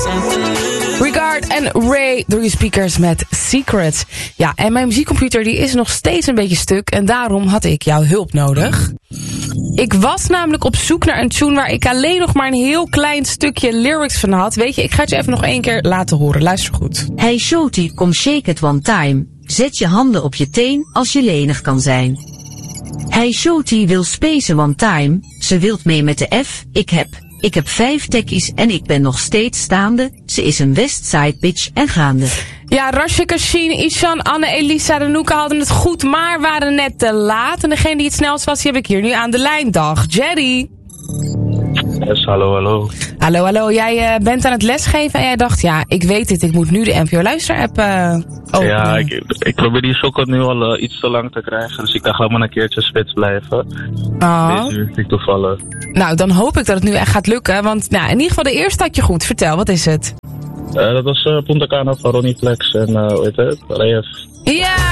Regard en Ray door je speakers met Secret. Ja, en mijn muziekcomputer die is nog steeds een beetje stuk en daarom had ik jouw hulp nodig. Ik was namelijk op zoek naar een tune waar ik alleen nog maar een heel klein stukje lyrics van had. Weet je, ik ga het je even nog 1 keer laten horen. Luister goed. Hey shorty, kom shake it one time. Zet je handen op je teen als je lenig kan zijn. Hey shorty wil spacen one time. Ze wilt mee met de F. Ik heb 5 tekkies en ik ben nog steeds staande. Ze is een Westside bitch en gaande. Ja, Rashika, Sheen, Ishan, Anne, Elisa, Renouka hadden het goed, maar waren net te laat. En degene die het snelst was, die heb ik hier nu aan de lijn. Dag, Jerry. Yes, hallo. Hallo. Jij bent aan het lesgeven en jij dacht, ja, ik weet dit, ik moet nu de NPO Luister-app openen. Ja, ik probeer die socket nu al iets te lang te krijgen, dus ik dacht gewoon maar een keertje spits blijven. Deze uur vind ik toevallig. Nou, dan hoop ik dat het nu echt gaat lukken, want nou, in ieder geval de eerste had je goed. Vertel, wat is het? Dat was Punta Cana van Ronnie Flex en hoe heet het? Reyes. Ja!